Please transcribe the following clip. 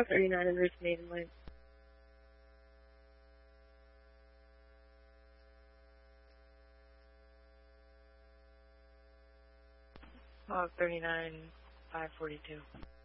Hog 39 and Roost Maiden Line. Hog 39, 542.